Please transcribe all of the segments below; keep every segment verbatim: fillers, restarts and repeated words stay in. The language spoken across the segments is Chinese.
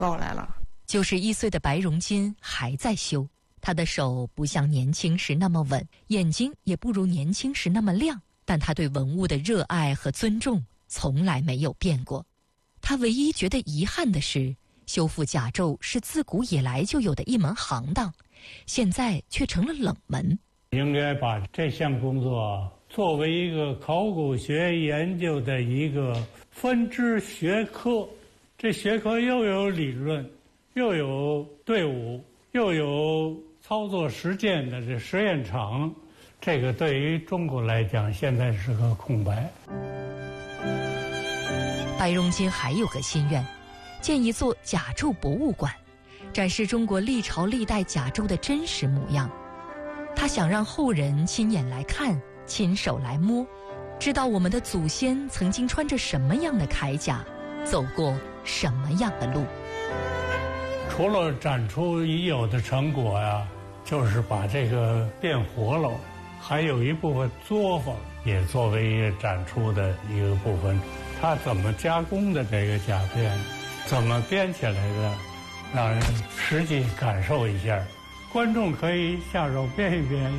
搞来了。 九十一岁的白荣金还在修，他的手不像年轻时那么稳，眼睛也不如年轻时那么亮，但他对文物的热爱和尊重从来没有变过。他唯一觉得遗憾的是，修复甲胄是自古以来就有的一门行当，现在却成了冷门。 应该把这项工作作为一个考古学研究的一个分支学科，这学科又有理论，又有队伍，又有操作实践的这实验场，这个对于中国来讲现在是个空白。 白荣金还有个心愿，建一座甲胄博物馆，展示中国历朝历代甲胄的真实模样。他想让后人亲眼来看，亲手来摸，知道我们的祖先曾经穿着什么样的铠甲，走过什么样的路。 除了展出已有的成果呀，就是把这个变活了，还有一部分作坊也作为一个展出的一个部分。它怎么加工的这个甲片，怎么编起来的，让人实际感受一下。观众可以下手编一编。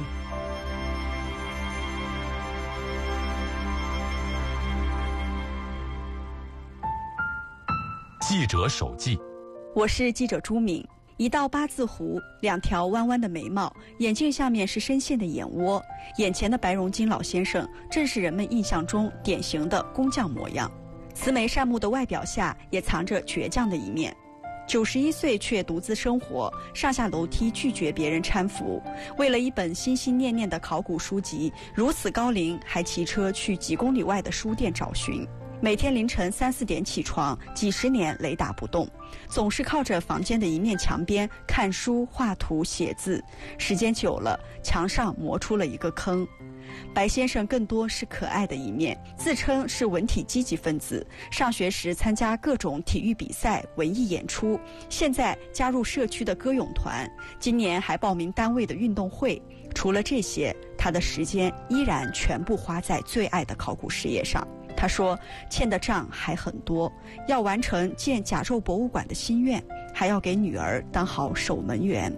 记者手记， 我是记者朱敏。一道八字胡，两条弯弯的眉毛，眼镜下面是深陷的眼窝。眼前的白荣金老先生，正是人们印象中典型的工匠模样。慈眉善目的外表下，也藏着倔强的一面。九十一岁却独自生活，上下楼梯拒绝别人搀扶。为了一本心心念念的考古书籍，如此高龄还骑车去几公里外的书店找寻。每天凌晨三四点起床，几十年雷打不动，总是靠着房间的一面墙边看书、画图、写字。时间久了，墙上磨出了一个坑。白先生更多是可爱的一面，自称是文体积极分子，上学时参加各种体育比赛、文艺演出，现在加入社区的歌咏团，今年还报名单位的运动会。除了这些，他的时间依然全部花在最爱的考古事业上。他说，欠的账还很多，要完成建甲胄博物馆的心愿，还要给女儿当好守门员。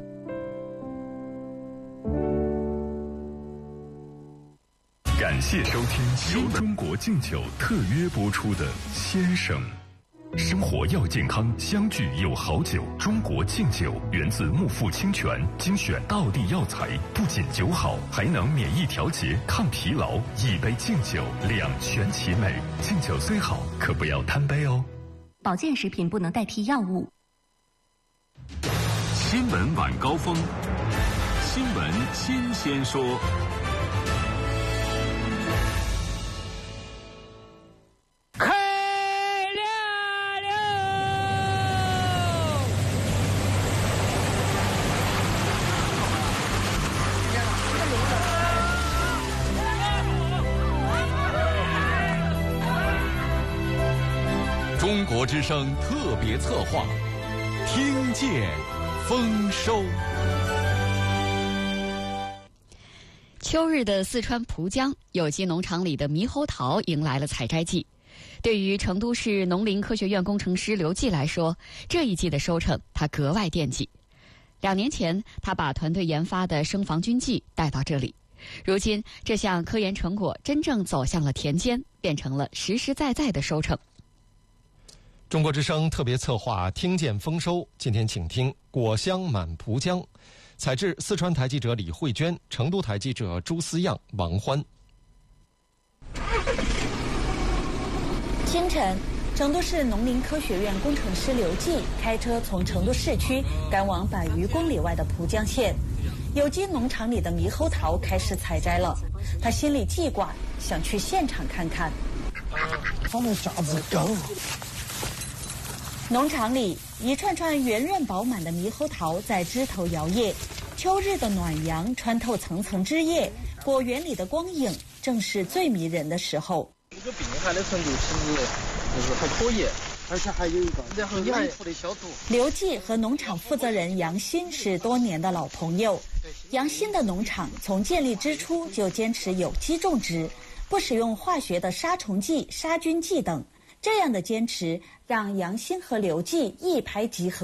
感谢收听由中国敬酒特约播出的《先生》。生活要健康，相聚有好酒。中国敬酒源自木富清泉精选道地药材，不仅酒好，还能免疫调节、抗疲劳。一杯敬酒，两全其美。敬酒虽好，可不要贪杯哦。 保健食品不能代替药物。 新闻晚高峰，新闻新鲜说。 中国之声特别策划，听见丰收。 秋日的四川蒲江有机农场里的猕猴桃迎来了采摘季。对于成都市农林科学院工程师刘季来说，这一季的收成他格外惦记。两年前，他把团队研发的生防菌剂带到这里，如今这项科研成果真正走向了田间，变成了实实在在的收成。 中国之声特别策划听见丰收，今天请听果香满蒲江，采制四川台记者李慧娟，成都台记者朱思样、王欢。 清晨，成都市农林科学院工程师刘季开车从成都市区赶往百余公里外的蒲江县，有机农场里的猕猴桃开始采摘了。他心里记挂，想去现场看看。 上面架子高。 农场里，一串串圆润饱满的猕猴桃在枝头摇曳，秋日的暖阳穿透层层枝叶，果园里的光影正是最迷人的时候。 这个病害的程度其实就是还可以，而且还有一个然后养土的消毒。 刘季和农场负责人杨鑫是多年的老朋友。杨鑫的农场从建立之初就坚持有机种植，不使用化学的杀虫剂、杀菌剂等。 这样的坚持让杨兴和刘季一拍即合。